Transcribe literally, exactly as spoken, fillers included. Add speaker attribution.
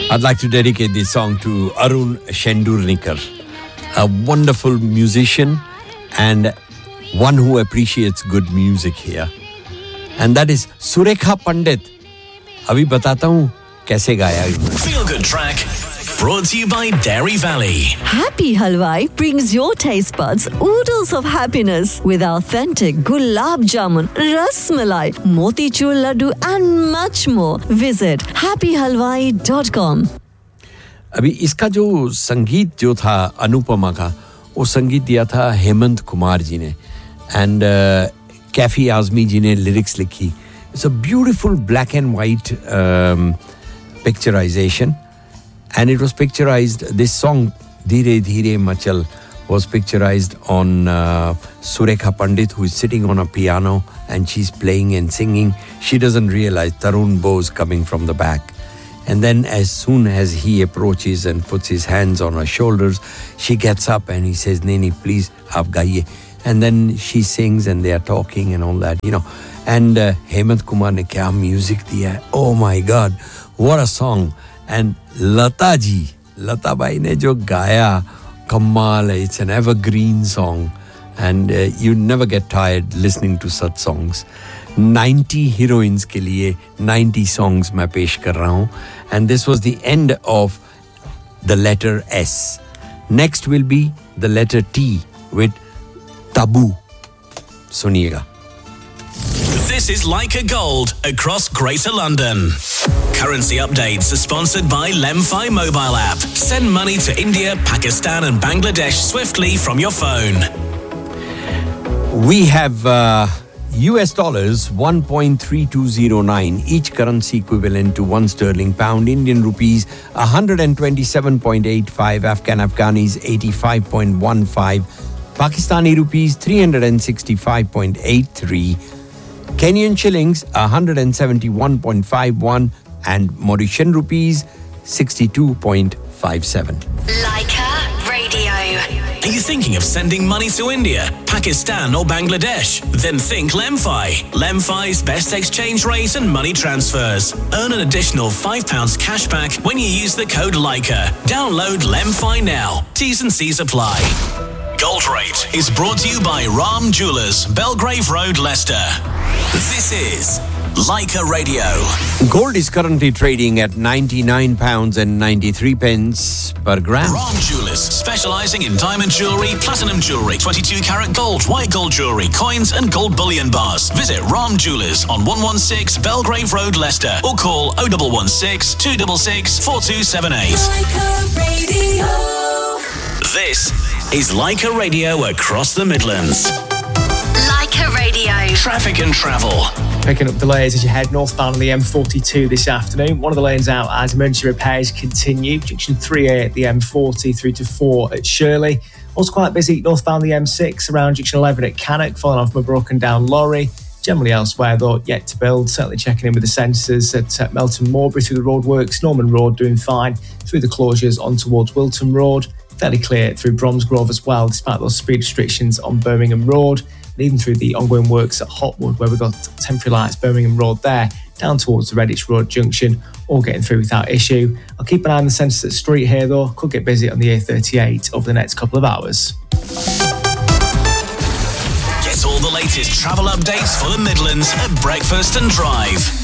Speaker 1: I'd like to dedicate this song to Arun Shendurnikar, a wonderful musician and one who appreciates good music here. And that is Surekha Pandit. Abhi batata hu kaise gaya hai.
Speaker 2: Feel Good Track, brought to you by Dairy Valley.
Speaker 3: Happy Halwai brings your taste buds oodles of happiness with authentic gulab jamun, ras malai, motichur laddu and much more. Visit happy halwai dot com.
Speaker 1: अभी इसका जो संगीत जो था अनुपमा का वो संगीत दिया था हेमंत कुमार जी ने एंड कैफी आज़मी जी ने लिरिक्स लिखी. It's a beautiful black and white picturisation and it was picturized, this song Dheere Dheere Machal was picturized on uh, Surekha Pandit, who is sitting on a piano and she's playing and singing. She doesn't realize Tarun Bose coming from the back, and then as soon as he approaches and puts his hands on her shoulders, she gets up and he says, Neni, please aap gaiye. And then she sings and they are talking and all that, you know. And uh, Hemant Kumar ne kya music diya hai. Oh my God, what a song. And Lata ji, Lata bai ne jo gaya, Kammal hai, it's an evergreen song. And uh, you never get tired listening to such songs. ninety heroines ke liye ninety songs main pesh kar raha hu. And this was the end of the letter S. Next will be the letter T with Taboo. Suniega.
Speaker 2: This is Leica Gold across Greater London. Currency updates are sponsored by Lemfi mobile app. Send money to India, Pakistan and Bangladesh swiftly from your phone.
Speaker 1: We have uh, U S dollars one point three two zero nine, each currency equivalent to one sterling pound, Indian rupees one hundred twenty-seven point eight five, Afghan Afghanis eighty-five point one five, Pakistani rupees three hundred sixty-five point eight three, Kenyan shillings one hundred seventy-one point five one and Mauritian rupees sixty-two point five seven.
Speaker 4: Leica Radio.
Speaker 2: Are you thinking of sending money to India, Pakistan or Bangladesh? Then think Lemfi. Lemfi's best exchange rate and money transfers. Earn an additional five pounds cash back when you use the code Leica. Download Lemfi now. T's and C's apply. Gold Rate is brought to you by Ram Jewellers, Belgrave Road, Leicester. This is Leica Radio.
Speaker 1: Gold is currently trading at ninety-nine pounds and ninety-three pence per gram.
Speaker 2: Ram Jewellers, specialising in diamond jewellery, platinum jewellery, twenty-two carat gold, white gold jewellery, coins and gold bullion bars. Visit Ram Jewellers on one one six Belgrave Road, Leicester, or call oh one one six, two six six, four two seven eight.
Speaker 4: Leica Radio.
Speaker 2: This is Leica Radio across the Midlands.
Speaker 4: Leica Radio.
Speaker 2: Traffic and travel.
Speaker 5: Picking up delays as you head northbound on the M forty-two this afternoon. One of the lanes out as emergency repairs continue. Junction three A at the M forty through to four at Shirley. Also quite busy northbound the M six around Junction eleven at Cannock, following off from a broken down lorry. Generally elsewhere though, yet to build. Certainly checking in with the sensors at uh, Melton Mowbray through the roadworks. Norman Road doing fine. Through the closures on towards Wilton Road. Fairly clear through Bromsgrove as well, despite those speed restrictions on Birmingham Road. And even through the ongoing works at Hotwood, where we've got temporary lights, Birmingham Road there, down towards the Redditch Road junction, all getting through without issue. I'll keep an eye on the sensors at Street here though, could get busy on the A thirty-eight over the next couple of hours.
Speaker 2: Get all the latest travel updates for the Midlands at Breakfast and Drive.